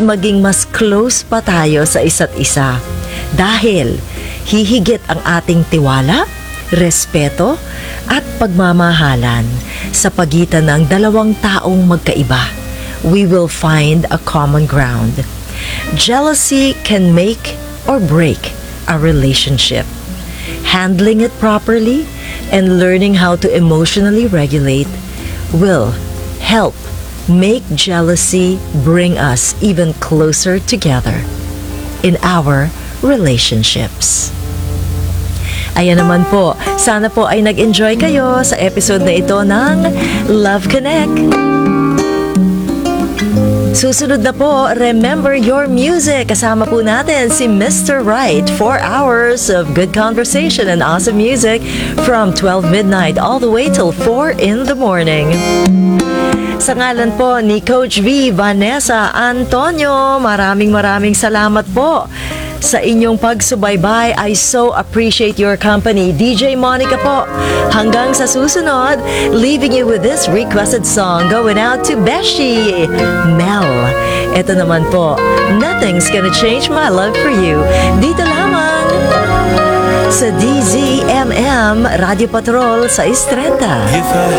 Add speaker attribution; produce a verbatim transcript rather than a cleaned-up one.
Speaker 1: maging mas close pa tayo sa isa't isa. Dahil hihigit ang ating tiwala, respeto, at pagmamahalan sa pagitan ng dalawang taong magkaiba. We will find a common ground. Jealousy can make or break a relationship. Handling it properly and learning how to emotionally regulate will help make jealousy bring us even closer together in our relationships. Ayan naman po, sana po ay nag-enjoy kayo sa episode na ito ng Love Connect. Susunod na po, Remember Your Music. Kasama po natin si Mister Right. Four hours of good conversation and awesome music from twelve midnight all the way till four in the morning. Sa ngalan po ni Coach V, Vanessa Antonio, maraming maraming salamat po sa inyong pagsubaybay. I so appreciate your company. D J Monica po. Hanggang sa susunod, leaving you with this requested song going out to Beshi Mel. Ito naman po, Nothing's Gonna Change My Love For You. Dito lamang sa D Z M M Radio Patrol sa Istrenta.
Speaker 2: If I